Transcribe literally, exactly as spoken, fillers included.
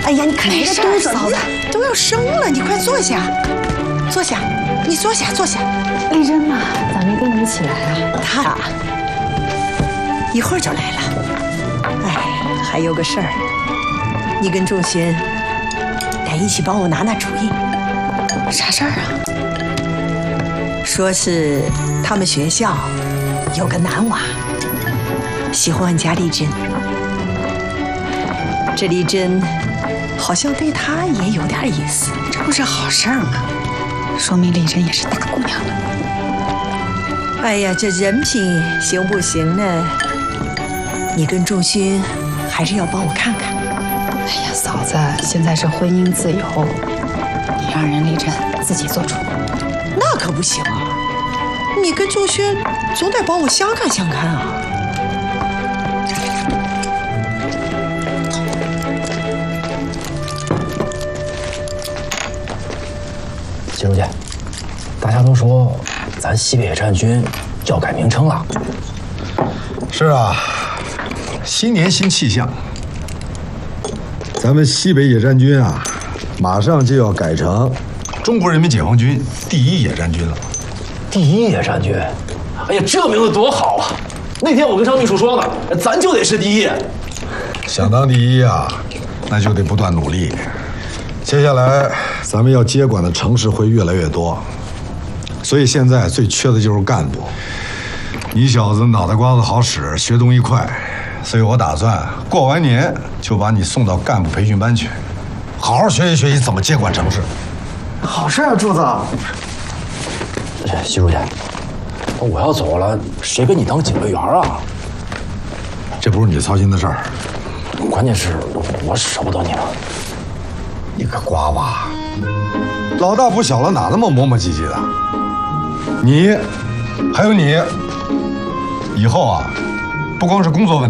哎呀，你看你这肚子， 嫂子都要生了，你快坐下，坐下，你坐下，坐下。 丽珍呢？咋没跟你一起来啊？ 她啊，一会儿就来了。哎，还有个事儿，你跟仲勋得一起帮我拿拿主意。 啥事儿啊？ 说是他们学校有个男娃喜欢俺家丽珍，这丽珍好像对他也有点意思， 这不是好事儿吗？说明丽珍也是大姑娘了。 哎呀，这人品行不行呢？你跟仲勋还是要帮我看看。 哎呀，嫂子，现在是婚姻自由，你让人丽珍自己做主。 那可不行啊！你跟仲勋总得帮我相看相看啊。 季书记，大家都说咱西北野战军要改名称了。 是啊，新年新气象，咱们西北野战军啊，马上就要改成中国人民解放军第一野战军了。 第一野战军，哎呀，这名字多好啊！那天我跟张秘书说呢，咱就得是第一。 想当第一啊，那就得不断努力。接下来咱们要接管的城市会越来越多，所以现在最缺的就是干部。你小子脑袋瓜子好使，学东西快，所以我打算过完年就把你送到干部培训班去，好好学习学习怎么接管城市。 好事啊，柱子！ 习书记，我要走了，谁给你当警卫员啊？ 这不是你操心的事儿。 关键是我舍不得你了。 你个瓜娃，老大不小了，哪那么磨磨唧唧的？你，还有你，以后啊，不光是工作问题。